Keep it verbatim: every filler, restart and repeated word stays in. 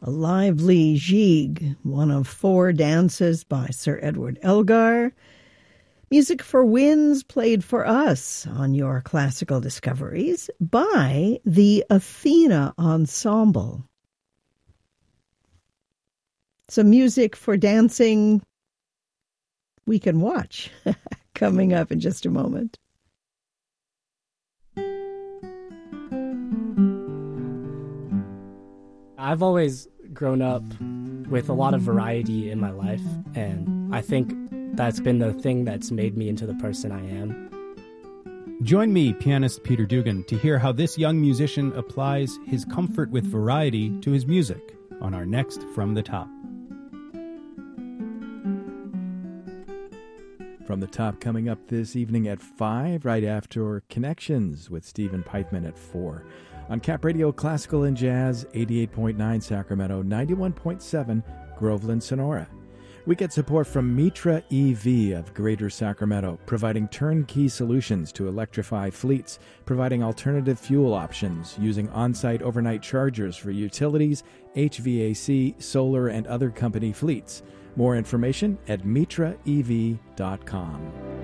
A lively gigue, one of four dances by Sir Edward Elgar. Music for Winds played for us on your classical discoveries by the Athena Ensemble. Some music for dancing we can watch coming up in just a moment. I've always grown up with a lot of variety in my life, and I think that's been the thing that's made me into the person I am. Join me, pianist Peter Dugan, to hear how this young musician applies his comfort with variety to his music on our next From the Top. From the Top coming up this evening at five, right after Connections with Stephen Pythman at four. On Cap Radio Classical and Jazz, eighty-eight point nine Sacramento, ninety-one point seven Groveland, Sonora. We get support from Mitra E V of Greater Sacramento, providing turnkey solutions to electrify fleets, providing alternative fuel options, using on-site overnight chargers for utilities, H V A C, solar, and other company fleets. More information at mitra e v dot com.